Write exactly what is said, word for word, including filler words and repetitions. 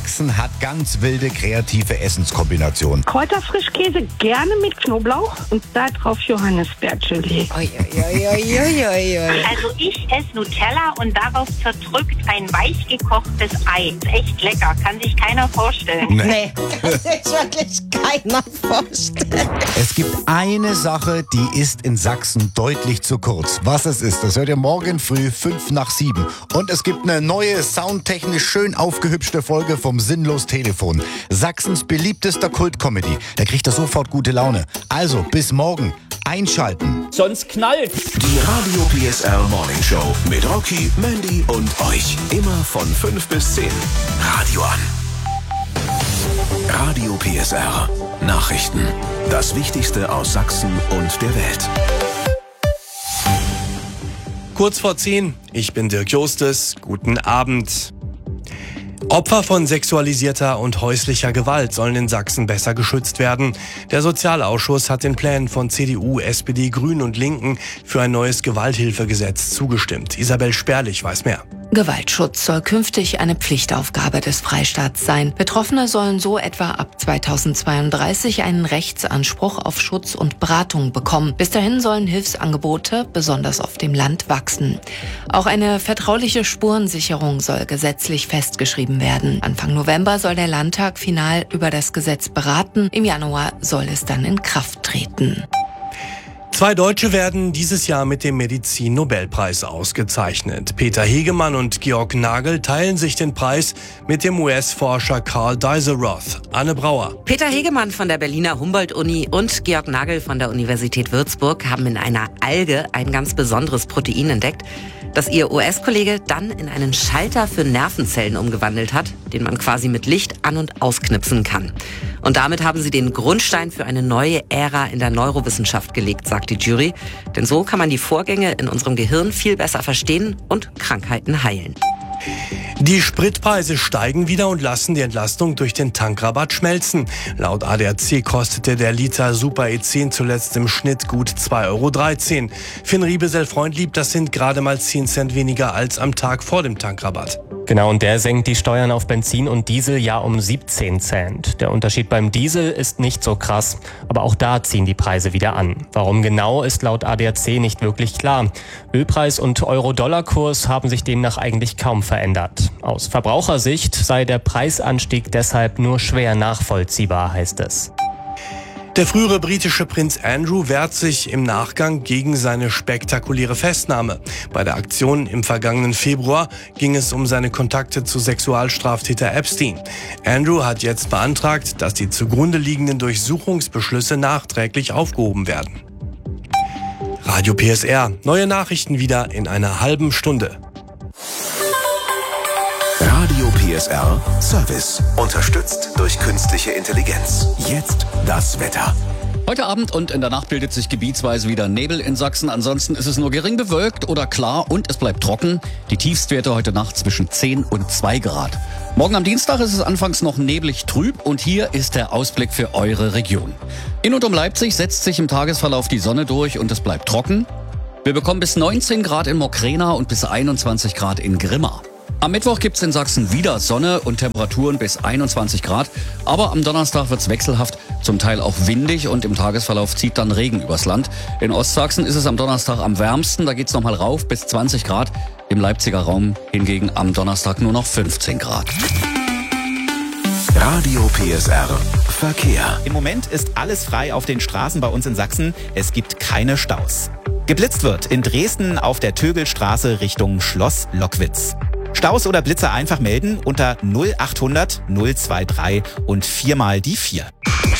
Sachsen hat ganz wilde kreative Essenskombinationen. Kräuterfrischkäse gerne mit Knoblauch und da drauf Johannisbeergelee. Also ich esse Nutella und darauf zerdrückt ein weich gekochtes Ei. Ist echt lecker, kann sich keiner vorstellen. Nee, das ist wirklich keiner vorstellen. Es gibt eine Sache, die ist in Sachsen deutlich zu kurz. Was es ist, das hört ihr morgen früh fünf nach sieben. Und es gibt eine neue, soundtechnisch schön aufgehübschte Folge vom Sinnlos Telefon. Sachsens beliebtester Kultcomedy. Da kriegt er sofort gute Laune. Also, bis morgen. Einschalten. Sonst knallt's. Die Radio P S R Morning Show mit Rocky, Mandy und euch. Immer von fünf bis zehn. Radio an. Radio P S R. Nachrichten. Das Wichtigste aus Sachsen und der Welt. Kurz vor zehn, ich bin Dirk Jostes. Guten Abend. Opfer von sexualisierter und häuslicher Gewalt sollen in Sachsen besser geschützt werden. Der Sozialausschuss hat den Plänen von C D U, S P D, Grünen und Linken für ein neues Gewalthilfegesetz zugestimmt. Isabel Sperlich weiß mehr. Gewaltschutz soll künftig eine Pflichtaufgabe des Freistaats sein. Betroffene sollen so etwa ab zweitausendzweiunddreißig einen Rechtsanspruch auf Schutz und Beratung bekommen. Bis dahin sollen Hilfsangebote, besonders auf dem Land, wachsen. Auch eine vertrauliche Spurensicherung soll gesetzlich festgeschrieben werden. Anfang November soll der Landtag final über das Gesetz beraten. Im Januar soll es dann in Kraft treten. Zwei Deutsche werden dieses Jahr mit dem Medizin-Nobelpreis ausgezeichnet. Peter Hegemann und Georg Nagel teilen sich den Preis mit dem U S-Forscher Carl Dieselroth. Anne Brauer. Peter Hegemann von der Berliner Humboldt-Uni und Georg Nagel von der Universität Würzburg haben in einer Alge ein ganz besonderes Protein entdeckt, das ihr U S-Kollege dann in einen Schalter für Nervenzellen umgewandelt hat, den man quasi mit Licht an- und ausknipsen kann. Und damit haben sie den Grundstein für eine neue Ära in der Neurowissenschaft gelegt, sagt die Jury. Denn so kann man die Vorgänge in unserem Gehirn viel besser verstehen und Krankheiten heilen. Die Spritpreise steigen wieder und lassen die Entlastung durch den Tankrabatt schmelzen. Laut A D A C kostete der Liter Super E zehn zuletzt im Schnitt gut zwei Euro dreizehn. Finn Riebesell-Freundlieb, das sind gerade mal zehn Cent weniger als am Tag vor dem Tankrabatt. Genau, und der senkt die Steuern auf Benzin und Diesel ja um siebzehn Cent. Der Unterschied beim Diesel ist nicht so krass, aber auch da ziehen die Preise wieder an. Warum genau, ist laut A D A C nicht wirklich klar. Ölpreis und Euro-Dollar-Kurs haben sich demnach eigentlich kaum verändert. Aus Verbrauchersicht sei der Preisanstieg deshalb nur schwer nachvollziehbar, heißt es. Der frühere britische Prinz Andrew wehrt sich im Nachgang gegen seine spektakuläre Festnahme. Bei der Aktion im vergangenen Februar ging es um seine Kontakte zu Sexualstraftäter Epstein. Andrew hat jetzt beantragt, dass die zugrunde liegenden Durchsuchungsbeschlüsse nachträglich aufgehoben werden. Radio P S R, neue Nachrichten wieder in einer halben Stunde. Radio P S R Service. Unterstützt durch künstliche Intelligenz. Jetzt das Wetter. Heute Abend und in der Nacht bildet sich gebietsweise wieder Nebel in Sachsen. Ansonsten ist es nur gering bewölkt oder klar und es bleibt trocken. Die Tiefstwerte heute Nacht zwischen zehn und zwei Grad. Morgen am Dienstag ist es anfangs noch neblig trüb und hier ist der Ausblick für eure Region. In und um Leipzig setzt sich im Tagesverlauf die Sonne durch und es bleibt trocken. Wir bekommen bis neunzehn Grad in Mokrena und bis einundzwanzig Grad in Grimma. Am Mittwoch gibt's in Sachsen wieder Sonne und Temperaturen bis einundzwanzig Grad. Aber am Donnerstag wird's wechselhaft, zum Teil auch windig und im Tagesverlauf zieht dann Regen übers Land. In Ostsachsen ist es am Donnerstag am wärmsten, da geht's nochmal rauf bis zwanzig Grad. Im Leipziger Raum hingegen am Donnerstag nur noch fünfzehn Grad. Radio P S R Verkehr. Im Moment ist alles frei auf den Straßen bei uns in Sachsen. Es gibt keine Staus. Geblitzt wird in Dresden auf der Tögelstraße Richtung Schloss Lockwitz. Staus oder Blitze einfach melden unter null achthundert null drei drei und viermal die vier.